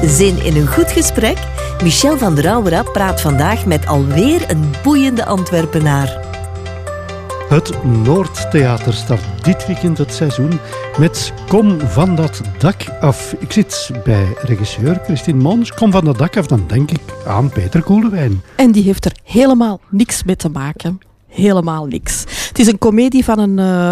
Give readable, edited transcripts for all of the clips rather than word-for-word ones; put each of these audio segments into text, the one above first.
Zin in een goed gesprek? Michel van der Ouwera praat vandaag met alweer een boeiende Antwerpenaar. Het Noordtheater start dit weekend het seizoen met Kom van dat dak af. Ik zit bij regisseur Christine Mons. Kom van dat dak af, dan denk ik aan Peter Koelewijn. En die heeft er helemaal niks mee te maken. Helemaal niks. Het is een komedie van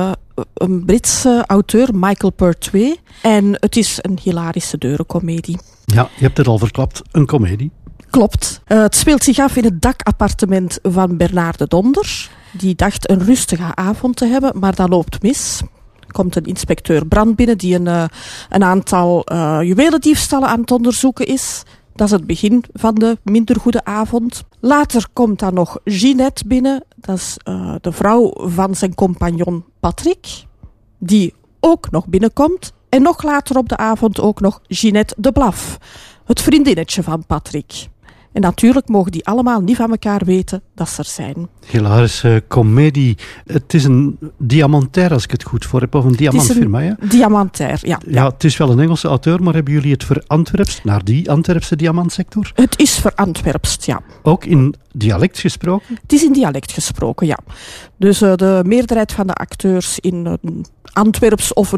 een Britse auteur, Michael Pertwee. En het is een hilarische deurenkomedie. Ja, je hebt het al verklapt, een komedie. Klopt. Het speelt zich af in het dakappartement van Bernard de Donder. Die dacht een rustige avond te hebben, maar dat loopt mis. Er komt een inspecteur brand binnen die een aantal juwelendiefstallen aan het onderzoeken is. Dat is het begin van de minder goede avond. Later komt dan nog Ginette binnen. Dat is de vrouw van zijn compagnon Patrick. Die ook nog binnenkomt. En nog later op de avond ook nog Ginette de Blaf. Het vriendinnetje van Patrick. En natuurlijk mogen die allemaal niet van elkaar weten dat ze er zijn. Hilarische komedie. Het is een diamantair, als ik het goed voor heb, of een diamantfirma. Het is een diamantair, ja. Ja, het is wel een Engelse auteur, maar hebben jullie het verantwerpst naar die Antwerpse diamantsector? Het is verantwerpst, ja. Ook in dialect gesproken? Het is in dialect gesproken, ja. Dus de meerderheid van de acteurs in Antwerps of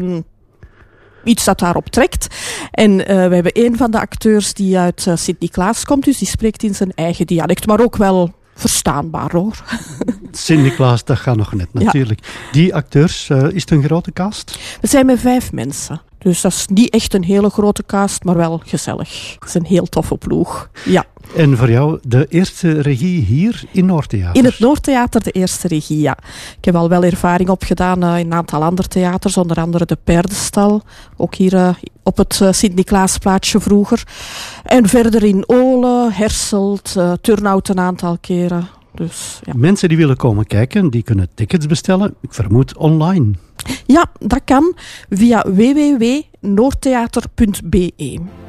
iets dat daarop trekt. En we hebben een van de acteurs die uit Sint-Niklaas komt, dus die spreekt in zijn eigen dialect, maar ook wel verstaanbaar, hoor. Sint-Niklaas, dat gaat nog net, natuurlijk. Ja. Die acteurs, is het een grote cast? We zijn met 5 mensen. Dus dat is niet echt een hele grote cast, maar wel gezellig. Het is een heel toffe ploeg, ja. En voor jou de eerste regie hier in Noordtheater? In het Noordtheater de eerste regie, ja. Ik heb al wel ervaring opgedaan in een aantal andere theaters, onder andere de Paardenstal, ook hier op het Sint-Niklaasplaatsje vroeger. En verder in Olen, Herselt, Turnhout een aantal keren. Dus, ja. Mensen die willen komen kijken, die kunnen tickets bestellen, ik vermoed online. Ja, dat kan via www.noordtheater.be.